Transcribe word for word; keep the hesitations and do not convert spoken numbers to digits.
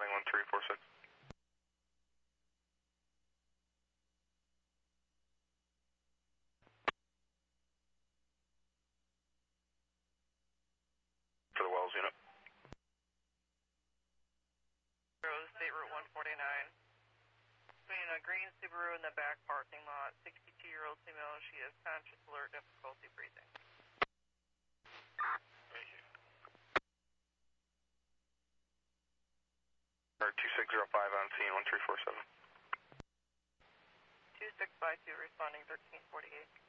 responding one three four six. For the Wells unit. State Route one forty-nine. Between a green Subaru in the back parking lot, sixty-two-year-old female, she has conscious alert, difficulty breathing. Thank you. Or two six zero five on scene, one three four seven. two six five two responding thirteen forty-eight.